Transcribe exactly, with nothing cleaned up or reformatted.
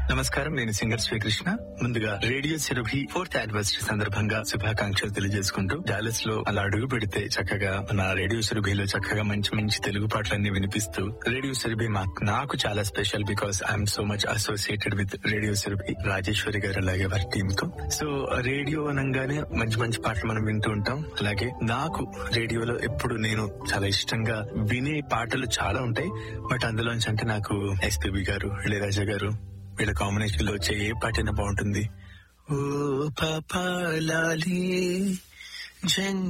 నమస్కారం, నేను సింగర్ శ్రీకృష్ణ. ముందుగా రేడియో సిరభి ఫోర్త్ యానివర్సరీ సందర్భంగా శుభాకాంక్షలు తెలియజేసుకుంటూ, డాలస్ లో అలా అడుగు పెడితే చక్కగా నా రేడియో సిరభిలో చక్కగా మంచి మంచి తెలుగు పాటలన్నీ వినిపిస్తూ, రేడియో సిరభి నాకు చాలా special because I'm so much associated with radio సిరభి, Rajeshwari గారు అలాగే వారి టీమ్ తో. సో రేడియో అనగానే మంచి మంచి పాటలు మనం వింటూ ఉంటాం. అలాగే నాకు రేడియోలో ఎప్పుడు నేను చాలా ఇష్టంగా వినే పాటలు చాలా ఉంటాయి. బట్ అందులోంచి అంటే నాకు ఎస్పీబీ గారు, ఇళయరాజా గారు వీళ్ళ కాంబినేషన్ లో వచ్చే ఏ పాటైనా బాగుంటుంది. ఓ పాపా లాలి జంగ్